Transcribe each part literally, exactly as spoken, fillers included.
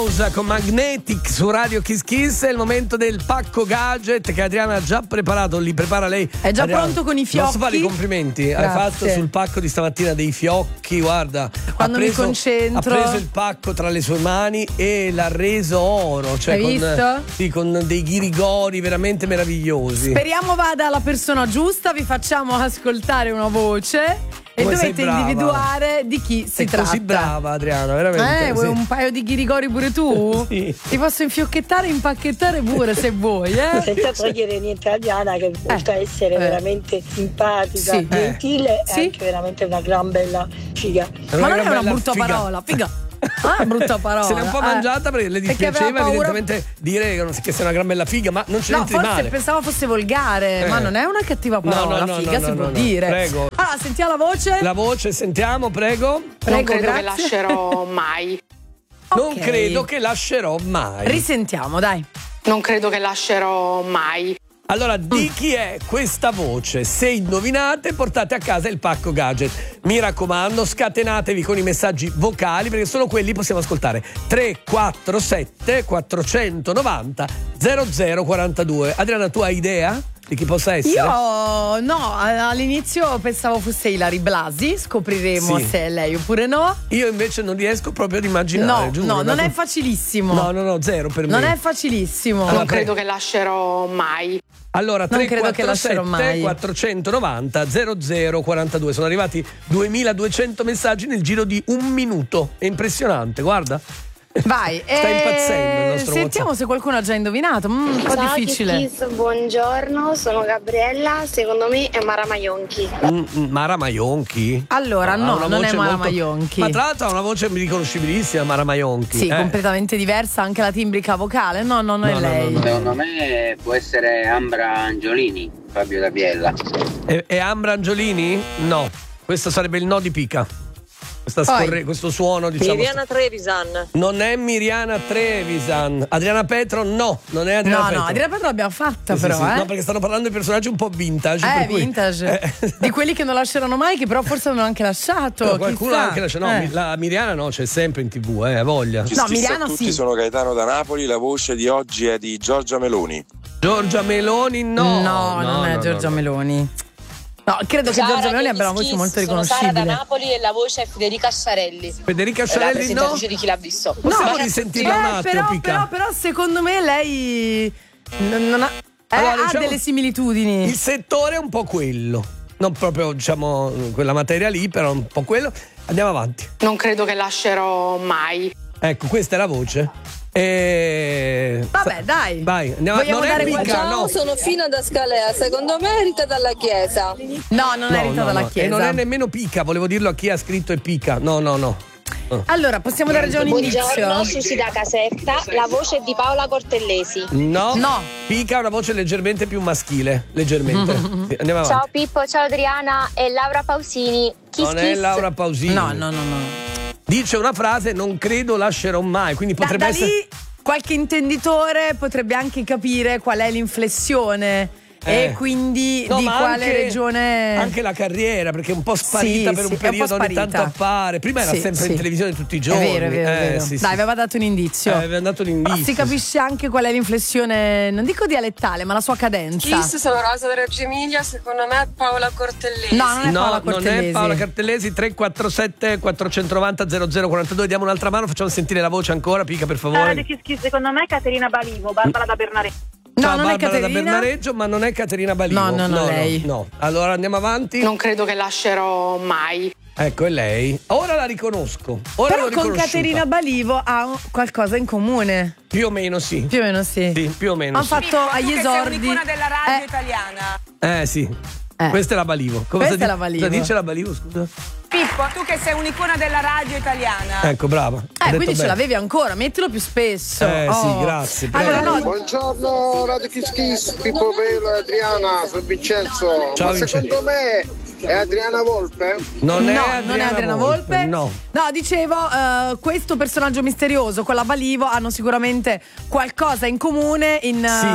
Con Magnetic su Radio Kiss Kiss è il momento del pacco gadget che Adriana ha già preparato, li prepara lei. È già Adriana, pronto con i fiocchi. Posso fare i complimenti? Grazie. Hai fatto sul pacco di stamattina dei fiocchi, guarda. Quando ha preso, mi concentro. Ha preso il pacco tra le sue mani e l'ha reso oro. Cioè Hai con, visto? Sì, con dei ghirigori veramente meravigliosi. Speriamo vada alla persona giusta, vi facciamo ascoltare una voce. E Come dovete individuare di chi si Sei tratta. così brava, Adriana, veramente. Eh, vuoi sì. un paio di ghirigori pure tu? Sì. Ti posso infiocchettare e impacchettare pure se vuoi, eh? Senza togliere niente a Diana, che oltre a essere eh. veramente simpatica, Sì. gentile, Sì. è anche veramente una gran bella figa. Ma non è una bella brutta figa. parola, figa. Ah, brutta parola. Se l'è un po' eh. mangiata perché le Perché aveva dispiaceva paura- evidentemente dire che, non, che sei una gran bella figa, ma non ce No, n'entri forse male. pensavo fosse volgare, Eh. ma non è una cattiva parola, No, no, no, figa no, si no, può no. dire. Prego. Allora, sentiamo la voce. La voce, sentiamo, prego. Prego, non credo grazie. che lascerò mai. Non Ok. credo che lascerò mai. Risentiamo, dai. Non credo che lascerò mai. Allora, di chi è questa voce? Se indovinate, portate a casa il pacco gadget. Mi raccomando, scatenatevi con i messaggi vocali, perché solo quelli possiamo ascoltare. tre quattro sette quattrocentonovanta zero zero quarantadue. Adriana, tu hai idea di chi possa essere? Io no, all'inizio pensavo fosse Ilari Blasi, scopriremo Sì. se è lei oppure no. Io invece non riesco proprio ad immaginare. No, giuro, no, non dato- è facilissimo. No, no, no, zero per me. Non è facilissimo. Allora, Non credo pre- che lascerò mai. Allora, Non tre credo che quattro lascerò sette mai. quattrocentonovanta zero zero quarantadue. Sono arrivati duemiladuecento messaggi nel giro di un minuto. È impressionante, guarda. Vai, Sta eh, impazzendo il nostro sentiamo WhatsApp. se qualcuno ha già indovinato. Mm, un po' Ciao difficile. Kiss, buongiorno, sono Gabriella, secondo me è Mara Maionchi. Mm, mm, Mara Maionchi? Allora, Ha no, una non è voce Mara molto- Maionchi. Ma tra l'altro ha una voce riconoscibilissima, Mara Maionchi. Sì, Eh. completamente diversa, anche la timbrica vocale. No, no, non è No, no, lei. no, no. Secondo me può essere Ambra Angiolini, Fabio da Biella. È, è Ambra Angiolini? No, questo sarebbe il no di Pica. Questa Poi. scorre- questo suono, diciamo. Miriana Trevisan. Non è Miriana Trevisan. Adriana Petro, no, non è Adriana No, Petro. no, Adriana Petro l'abbiamo fatta, Sì, sì, però, sì. eh. No, perché stanno parlando di personaggi un po' vintage. Eh, per cui- vintage. Eh. Di quelli che non lasceranno mai, che però forse hanno anche lasciato. No, qualcuno chissà. anche lascia. No, Eh. mi- la Miriana no, c'è sempre in tv, eh, ha voglia. No, Milano a tutti, sì. sono Gaetano da Napoli, la voce di oggi è di Giorgia Meloni. Giorgia Meloni, no. No, non è no, Giorgia no. Meloni. No, credo che Giorgia Meloni abbia una voce molto Sono Sara da riconoscibile. Napoli e la voce è Federica Sciarelli. Federica È la Sciarelli, no. presentatrice di Chi l'ha visto. Possiamo No, risentirla eh, un attimo, però, Pica? però, però secondo me lei non, non ha, eh, Allora, ha diciamo- delle similitudini. Il settore è un po' quello. Non proprio, diciamo, quella materia lì, però un po' quello. Andiamo avanti. Non credo che lascerò mai. Ecco, questa è la voce. E... Vabbè, dai. Vai, andiamo Vogliamo non è dare Pica, qualche- no. sono Fina da Scalea, secondo me è Rita dalla Chiesa. No, non è No, Rita no, dalla no. Chiesa. E non è nemmeno Pica, volevo dirlo a chi ha scritto è Pica. No, no, no. Allora, possiamo dare già un indizio? Buongiorno, Susi da Caserta, la voce è di Paola Cortellesi. No. No. Pica ha una voce leggermente più maschile. Leggermente. Sì, andiamo avanti. Ciao Pippo, ciao Adriana, è Laura Pausini. Kiss Non è kiss. Laura Pausini. No, no, no, no. Dice una frase, non credo lascerò mai. Quindi Da, potrebbe da essere. lì qualche intenditore potrebbe anche capire qual è l'inflessione Eh. e quindi No, di ma quale anche- regione. Anche la carriera, perché è un po' sparita Sì, per sì, un è un po' periodo, ogni sparita. tanto appare. Prima era Sì, sempre sì. in televisione tutti i È giorni. vero, è vero, è Eh, vero. sì, sì. Dai, aveva dato un indizio. Eh, aveva dato un indizio. Ma si capisce anche qual è l'inflessione, non dico dialettale, ma la sua cadenza. sono Rosa da Reggio Emilia, secondo me è Paola Cortellesi. No, non è No, Paola non Cortellesi. è Paola Cartellesi. Tre quattro sette quattrocentonovanta zero zero quarantadue. Diamo un'altra mano, facciamo sentire la voce ancora. Pica, per favore. secondo me è Caterina Balivo, Barbara da Bernarè. No, Ciao, non è Barbara da Caterina. Bernareggio, ma non è Caterina Balivo. No, no, no, lei. No. Allora andiamo avanti. Non credo che lascerò mai. Ecco, è lei. Ora la riconosco. Ora Però l'ho con riconosciuta. Caterina Balivo ha un- qualcosa in comune. Più o meno sì. Più o meno sì. Sì, più o meno. Hanno sì. fatto agli esordi. della radio Eh. italiana. Eh sì. Eh. Questa è la Balivo. Cosa Questa di- è la Balivo. Cosa dice la Balivo, scusa? Pippo, tu che sei un'icona della radio italiana. Ecco, brava. Ha Eh, detto quindi ce bene. l'avevi ancora, mettilo più spesso. Eh, sì, Oh. grazie, prego. Allora, no, Buongiorno Radio Kiss Kiss, Pippo Velo e Adriana, sono Vincenzo. Ciao, Ma Vincenzo. secondo me è Adriana Volpe? Non è no, Adriana non è Adriana Volpe. No. No, dicevo, eh, questo personaggio misterioso con la Balivo hanno sicuramente qualcosa in comune in, Sì. eh,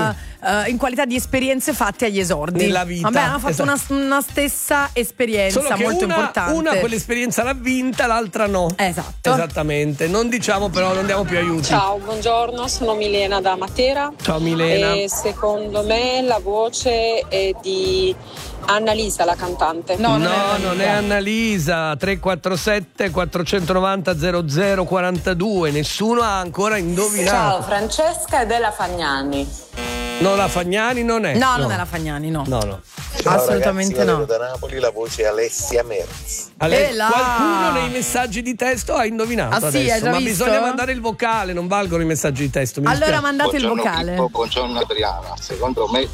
uh, in qualità di esperienze fatte agli esordi. Nella vita. Vabbè, hanno fatto Esatto. una, una stessa esperienza Solo che molto una, importante. una quell'esperienza l'ha vinta, l'altra no. Esatto. Esattamente. Non diciamo però, non diamo più aiuti. Ciao, buongiorno, sono Milena da Matera. Ciao Milena. E secondo me la voce è di Annalisa, la cantante. No, non, no, è, non è Annalisa. Tre quattro sette quattro nove zero zero zero quattro due. Nessuno ha ancora indovinato. Ciao, Francesca ed Ela Fagnani. No, la Fagnani non è. No, no. non è la Fagnani, no. No, no. Ciao, assolutamente ragazzi, no. Da Napoli la voce è Alessia Merz. Ale- E là. Qualcuno nei messaggi di testo ha indovinato Ah, sì, adesso, hai già ma visto? bisogna mandare il vocale, non valgono i messaggi di testo. Mi Allora dispiace. mandate il Buongiorno vocale. Pippo, buongiorno Adriana. Secondo me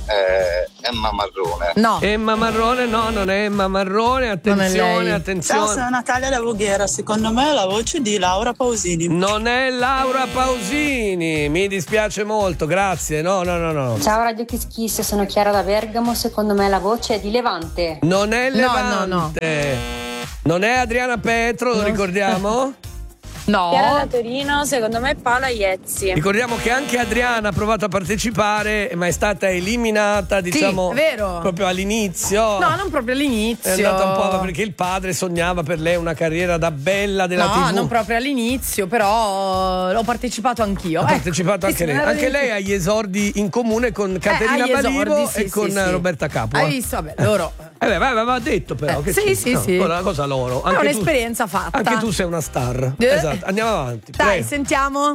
è Emma Marrone. No. Emma Marrone, no, non è Emma Marrone. Attenzione, lei. attenzione. Natalia da Voghera. Secondo me è la voce di Laura Pausini. Non è Laura Pausini. Mi dispiace molto, grazie. No, no, no, no. Ciao Radio Kiss Kiss, sono Chiara da Bergamo. Secondo me la voce è di Levante. Non è No, Levante. no, no. Non è Adriana Petro, lo ricordiamo? No. Chiara da Torino, secondo me Paola Iezzi. Ricordiamo che anche Adriana ha provato a partecipare, ma è stata eliminata, diciamo, è vero. proprio all'inizio. No, non proprio all'inizio. È andata un po' perché il padre sognava per lei una carriera da bella della No, tivù. non proprio all'inizio, però ho partecipato anch'io. Ha Ecco. partecipato anche Sì, lei. sì, Anche sì. lei ha gli esordi in comune con Caterina agli esordi, Balivo sì, e con sì, sì. Roberta Capua. Hai visto? Vabbè, loro. Eh beh, aveva detto però Eh, che sì, c'è? sì, No, sì. Una cosa loro. È Anche tu- un'esperienza fatta. Anche tu sei una star. Eh. Esatto. Andiamo avanti. Dai, prego. sentiamo.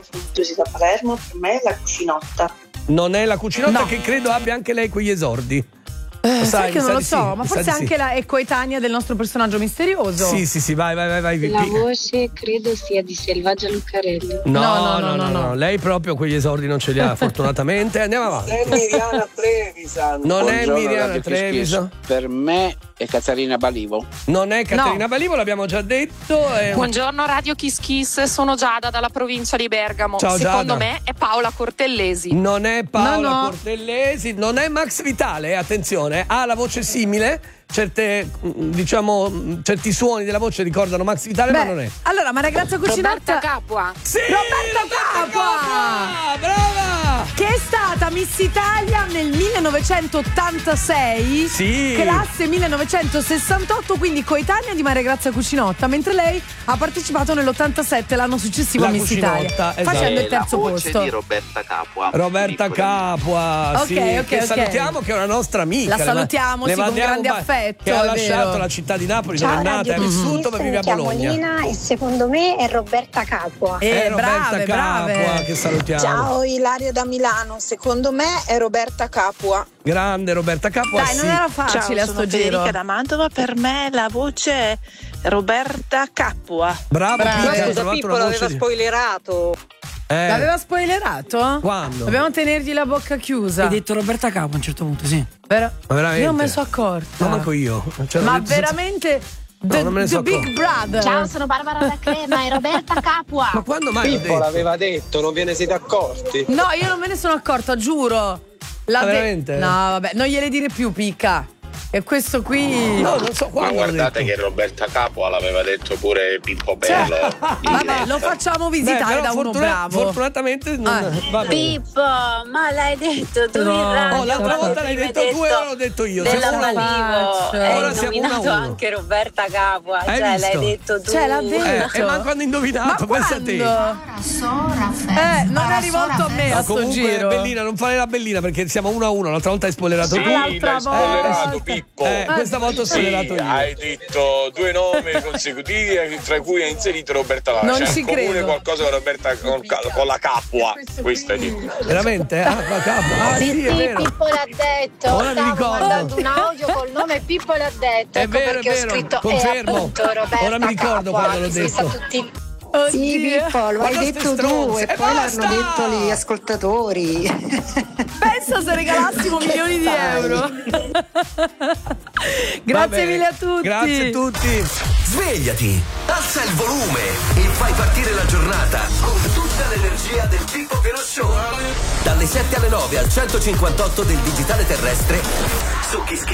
Tu da Palermo, per me è la cucinotta. Non è la cucinotta No. che credo abbia anche lei quegli esordi. Eh, Lo sai che mi non sa lo di so, sì, ma mi sa forse di sì. anche la è coetanea del nostro personaggio misterioso. Sì, sì, sì, vai, vai, vai, vai. La Pi- voce credo sia di Selvaggia Lucarelli. No, No, no, no, no, no, no, no. Lei proprio quegli esordi non ce li ha, fortunatamente. Andiamo avanti. È Miriana Trevisan. Non è Buongiorno, Miriana Radio Kiss Treviso. Kiss. Per me è Caterina Balivo. Non è Caterina No. Balivo, l'abbiamo già detto. È... Buongiorno Radio Kiss Kiss, sono Giada dalla provincia di Bergamo. Ciao, Secondo Giada. me è Paola Cortellesi. Non è Paola No, no. Cortellesi, non è Max Vitale, eh, attenzione, ha la voce simile, certe, mh, diciamo, mh, certi suoni della voce ricordano Max Vitale, Beh, ma non è. allora, Maria Grazia Roberta Cucinotta, Capua. Sì, Roberta Capua! Brava! che è stata Miss Italia nel millenovecentottantasei, Sì. classe millenovecentosessantotto, quindi coetanea di Maria Grazia Cucinotta, mentre lei ha partecipato nell'ottantasette, l'anno successivo La a Miss Cucinotta, Italia, esatto. facendo il È la terzo voce posto. di Roberta Capua. Roberta Capua, Ok, sì, ok, che ok. salutiamo, che è una nostra amica. La salutiamo, Le sì, con mandiamo grande un ba- affetto, Che ha è lasciato vero. la città di Napoli, Ciao dove è nata, è Radio vissuto, ma Kiss, vive a mi chiamo Bologna. Lina e secondo me è Roberta Capua. Eh, È Roberta brave, Capua, brave. che salutiamo. Ilaria da Milano. Secondo me è Roberta Capua. Grande Roberta Capua, Dai, sì. non era facile a sto giro. da Mantova. Per me la voce è Roberta Capua. Bravo, Brave. Pippo, ha Scusa, trovato Pippo una l'aveva voce di- spoilerato. Eh, L'aveva spoilerato? Quando? Dobbiamo tenergli la bocca chiusa. Hai detto Roberta Capo a un certo punto, sì. Vero? Ma veramente? Io non me ne sono accorta. No, manco io. Cioè, Ma l'ho detto senza- veramente The, No, non me ne the so Big accorto. Brother. Ciao, sono Barbara da Crema e Roberta Capua. Ma quando mai l'ho Pippo detto? l'aveva detto, non ve ne siete accorti? No, io non me ne sono accorta, giuro. L'ha Ah, de- veramente? No, vabbè, non gliele dire più, Picca. E questo qui. No, non so Ma quando l'ho guardate detto. che Roberta Capua l'aveva detto pure Pippo Bello. in Vabbè, diretta. lo facciamo Beh, visitare però da uno fortuna- bravo. Fortunatamente non Ah. va bene. Pippo, ma l'hai detto tu No. in radio. Oh, l'altra quando volta l'hai prima detto hai tu e ora l'ho detto io. Della Siamo uno a uno. Balivo. Ora Hai siamo nominato uno a uno. anche Roberta Capua. Hai cioè, visto? l'hai detto tu. Cioè, l'ha detto. Eh, e manco hanno indovinato, Ma pensa a te. quando? Eh, non è rivolto a me No, a sto comunque, giro. Bellina, non fare la bellina perché siamo uno a uno. L'altra volta hai spoilerato Sì, tu. l'altra l'hai spoilerato volta. Pippo. Eh, questa volta ho Sì, spoilerato io. hai detto due nomi consecutivi tra cui hai inserito Roberta Capua. Non C'è ci in comune credo. qualcosa con Roberta con, con la Capua. Questo è detto. Veramente? Ah, ma capo. Ah, sì, è vero. Pippo l'ha detto. Ora mi Stavo ricordo. mandando un audio col nome Pippo l'ha detto. È ecco vero, è perché vero. ho scritto Confermo. E appunto Roberta Ora mi ricordo Capua, quando l'ho che si sta detto. tutti- Oddio. Sì, Pippo, lo hai Guarda ste detto tu stronze. e E poi basta! l'hanno detto gli ascoltatori. Pensa se regalassimo milioni di euro. Grazie Vabbè, mille a tutti. Grazie a tutti. Svegliati, alza il volume e fai partire la giornata con tutta l'energia del Pippo Pelò Show. Dalle sette alle nove al centocinquantotto del digitale terrestre su Kiss Kiss.